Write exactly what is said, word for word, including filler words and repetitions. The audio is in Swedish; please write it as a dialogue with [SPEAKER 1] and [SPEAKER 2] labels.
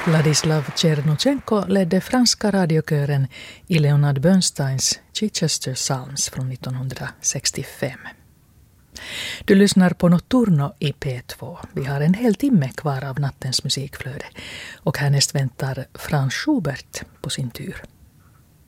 [SPEAKER 1] Ladislav Tjernochenko ledde franska radiokören i Leonard Bernsteins Chichester Psalms från nittonhundrasextiofem. Du lyssnar på Notturno i P två. Vi har en hel timme kvar av nattens musikflöde. Och härnäst väntar Franz Schubert på sin tur.